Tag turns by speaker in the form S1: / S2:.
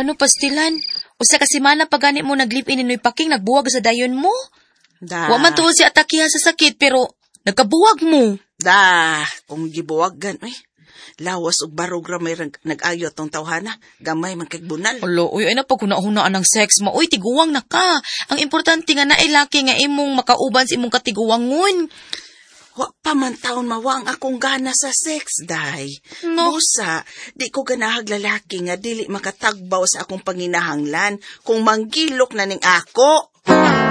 S1: Hala no, pastilan. Usa ka semana pa gani mo naglip-in inoy paking nagbuwag sa dayon mo. Wa man tuod si atakiha sa sakit pero nagkabuwag mo.
S2: Kung gibuwagan, lawas og barog ra may nag-ayo tong tawhana, gamay man kay bunal.
S1: Alo, uy, ay na pagkunahunaan ng sex mo. Uy, tiguwang na ka. Ang importante nga nailaki nga imong makauban sa imong katiguwangon.
S2: Wa pa man taon mawang akong gana sa sex, day.
S1: No.
S2: Busa, di ko ganahag lalaki nga dili makatagbaw sa akong panginahanglan kung manggilok na ning ako.